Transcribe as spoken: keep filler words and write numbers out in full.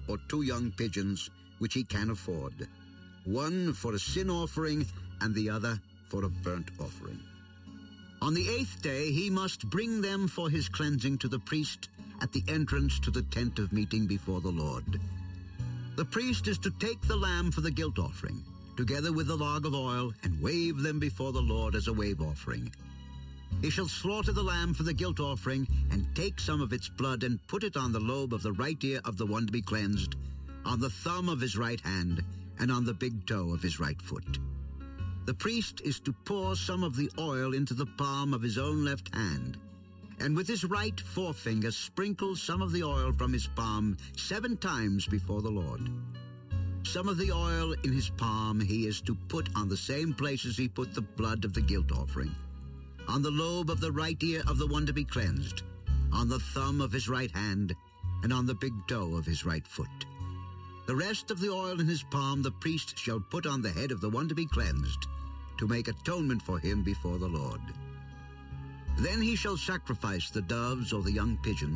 or two young pigeons, which he can afford, one for a sin offering and the other for a burnt offering. On the eighth day he must bring them for his cleansing to the priest at the entrance to the tent of meeting before the Lord. The priest is to take the lamb for the guilt offering, together with the log of oil, and wave them before the Lord as a wave offering. He shall slaughter the lamb for the guilt offering, and take some of its blood and put it on the lobe of the right ear of the one to be cleansed, on the thumb of his right hand, and on the big toe of his right foot. The priest is to pour some of the oil into the palm of his own left hand, and with his right forefinger sprinkle some of the oil from his palm seven times before the Lord. Some of the oil in his palm he is to put on the same places he put the blood of the guilt offering, on the lobe of the right ear of the one to be cleansed, on the thumb of his right hand, and on the big toe of his right foot. The rest of the oil in his palm the priest shall put on the head of the one to be cleansed, to make atonement for him before the Lord. Then he shall sacrifice the doves or the young pigeons